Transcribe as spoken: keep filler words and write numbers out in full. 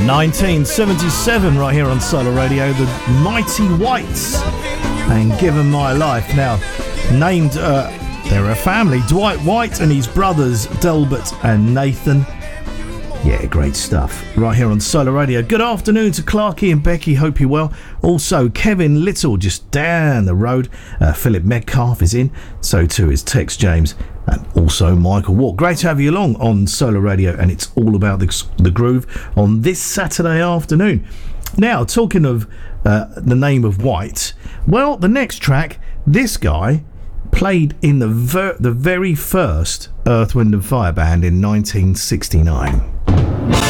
nineteen seventy-seven, right here on Solar Radio, the Mighty Whites and Given My Life. Now, named, uh, they're a family, Dwight White and his brothers Delbert and Nathan. Yeah, great stuff. Right here on Solar Radio. Good afternoon to Clarky and Becky. Hope you're well. Also, Kevin Little just down the road. Uh, Philip Metcalf is in. So too is Tex James. And also Michael Walk. Great to have you along on Solar Radio. And it's all about the, the groove on this Saturday afternoon. Now, talking of uh, the name of White. Well, the next track, this guy played in the ver- the very first Earth, Wind and Fire band in nineteen sixty-nine.